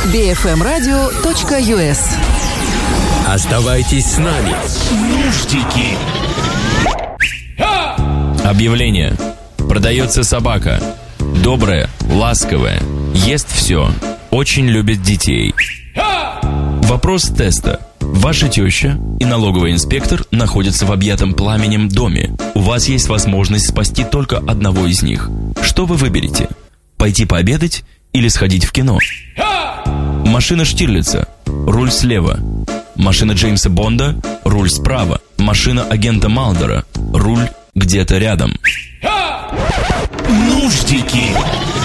bfmradio.us. Оставайтесь с нами. Нуждики. Объявление. Продается собака. Добрая, ласковая, ест все, очень любит детей. Вопрос теста. Ваша теща и налоговый инспектор находятся в объятом пламенем доме. У вас есть возможность спасти только одного из них. Что вы выберете? Пойти пообедать или сходить в кино? Машина Штирлица. Руль слева. Машина Джеймса Бонда. Руль справа. Машина агента Малдера. Руль где-то рядом. Нуждики.